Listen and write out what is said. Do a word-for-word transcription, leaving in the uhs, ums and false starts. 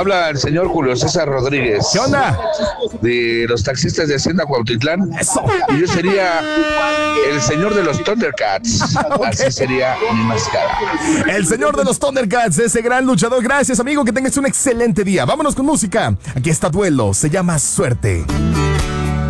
Habla el señor Julio César Rodríguez. ¿Qué onda? De los taxistas de Hacienda Cuautitlán. Eso. Y yo sería el señor de los Thundercats. Okay. Así sería mi máscara. El señor de los Thundercats, ese gran luchador. Gracias, amigo, que tengas un excelente día. Vámonos con música. Aquí está Duelo, se llama Suerte.